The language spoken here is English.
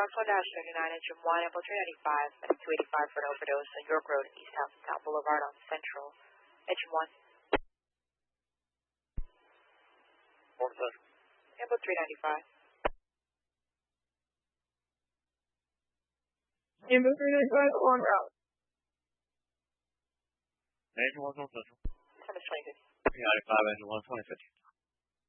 1-39, engine 1, Apple 395, at 285 for an overdose on York Road, East Hackensack Boulevard on Central. Engine 1. Apple 395. Apple 395 on route. Engine 1's on Central. Thomas 25. 395, engine 1, 2050.